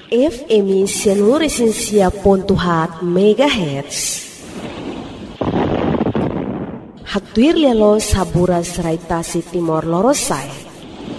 FM 106.7 MHz. Hatuir lialo sabura serai Tasik Timor Lorosai.